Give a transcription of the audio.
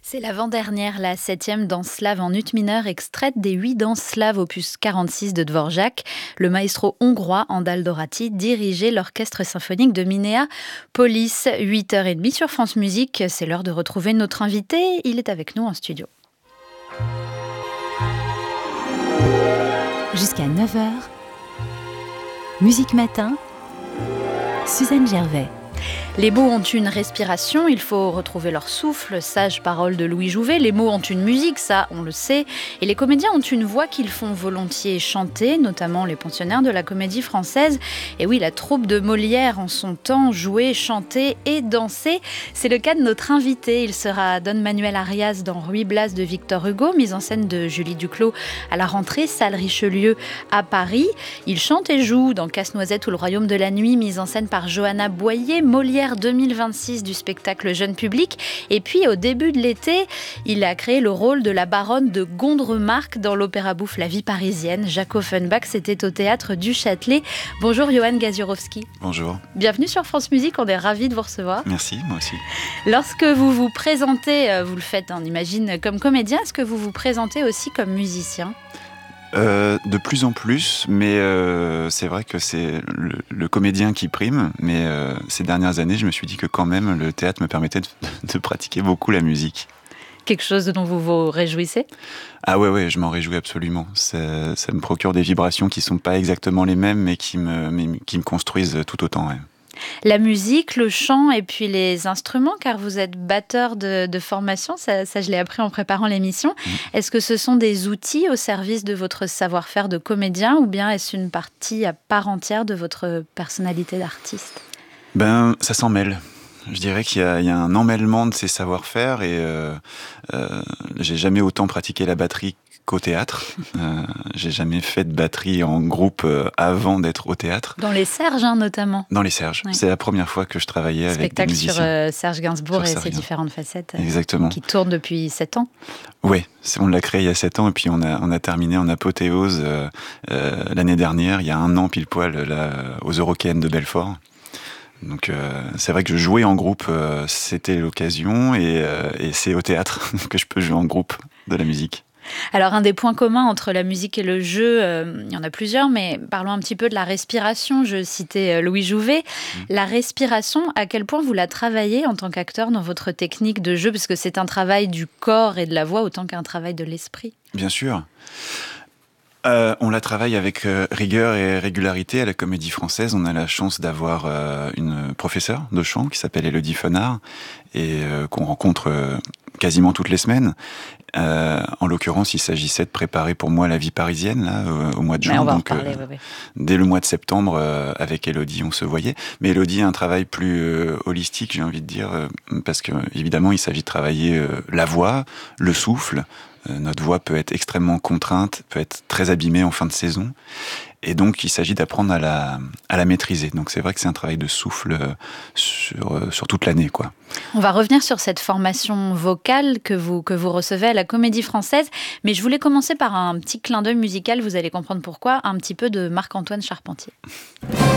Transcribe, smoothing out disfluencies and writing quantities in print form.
C'est l'avant-dernière, la 7e danse slave en ut mineur, extraite des 8 danses slaves opus 46 de Dvorak. Le maestro hongrois Andal Dorati dirigeait l'orchestre symphonique de Minneapolis. 8h30 sur France Musique, c'est l'heure de retrouver notre invité. Il est avec nous en studio. Jusqu'à 9h, Musique Matin, Suzanne Gervais. Les mots ont une respiration, il faut retrouver leur souffle, sage parole de Louis Jouvet. Les mots ont une musique, ça on le sait. Et les comédiens ont une voix qu'ils font volontiers chanter, notamment les pensionnaires de la Comédie Française. Et oui, la troupe de Molière en son temps jouait, chantait et dansait. C'est le cas de notre invité. Il sera Don Manuel Arias dans Ruy Blas de Victor Hugo, mise en scène de Julie Duclos à la rentrée, salle Richelieu à Paris. Il chante et joue dans Casse-Noisette ou Le Royaume de la Nuit, mise en scène par Johanna Boyer, Molière 2026 du spectacle jeune public. Et puis au début de l'été, il a créé le rôle de la baronne de Gondremarck dans l'opéra bouffe La vie parisienne. Jacques Offenbach, c'était au théâtre du Châtelet. Bonjour Johan Gaziorowski. Bonjour. Bienvenue sur France Musique, on est ravis de vous recevoir. Merci, moi aussi. Lorsque vous vous présentez, vous le faites, on imagine, comme comédien, est-ce que vous vous présentez aussi comme musicien ? De plus en plus, mais c'est vrai que c'est le comédien qui prime, mais ces dernières années, je me suis dit que quand même, le théâtre me permettait de pratiquer beaucoup la musique. Quelque chose dont vous vous réjouissez ? Ah ouais, je m'en réjouis absolument. Ça me procure des vibrations qui sont pas exactement les mêmes, mais qui me construisent tout autant. Ouais. La musique, le chant et puis les instruments, car vous êtes batteur de formation, ça je l'ai appris en préparant l'émission. Est-ce que ce sont des outils au service de votre savoir-faire de comédien ou bien est-ce une partie à part entière de votre personnalité d'artiste ? Ça s'en mêle. Je dirais qu'il y a un emmêlement de ces savoir-faire et j'ai jamais autant pratiqué la batterie qu'au théâtre. J'ai jamais fait de batterie en groupe avant d'être au théâtre. Dans les Serges, notamment. Dans les Serges. Oui. C'est la première fois que je travaillais avec des musiciens. Spectacle sur Serge Gainsbourg et ses différentes facettes. Exactement. Qui tourne depuis 7 ans. Oui, on l'a créé il y a 7 ans et puis on a terminé en apothéose l'année dernière, il y a 1 an pile poil, aux Eurokéennes de Belfort. Donc c'est vrai que jouer en groupe, c'était l'occasion et c'est au théâtre que je peux jouer en groupe de la musique. Alors un des points communs entre la musique et le jeu, il y en a plusieurs, mais parlons un petit peu de la respiration. Je citais Louis Jouvet. La respiration, à quel point vous la travaillez en tant qu'acteur dans votre technique de jeu, parce que c'est un travail du corps et de la voix autant qu'un travail de l'esprit. Bien sûr. On la travaille avec rigueur et régularité à la Comédie Française. On a la chance d'avoir une professeure de chant qui s'appelle Élodie Fenard et qu'on rencontre quasiment toutes les semaines. En l'occurrence, il s'agissait de préparer pour moi La vie parisienne là, au mois de juin. Donc, dès le mois de septembre, avec Élodie, on se voyait. Mais Élodie a un travail plus holistique, j'ai envie de dire, parce que évidemment, il s'agit de travailler la voix, le souffle. Notre voix peut être extrêmement contrainte, peut être très abîmée en fin de saison. Et donc, il s'agit d'apprendre à la maîtriser. Donc, c'est vrai que c'est un travail de souffle sur toute l'année, quoi. On va revenir sur cette formation vocale que vous recevez à la Comédie Française. Mais je voulais commencer par un petit clin d'œil musical. Vous allez comprendre pourquoi. Un petit peu de Marc-Antoine Charpentier.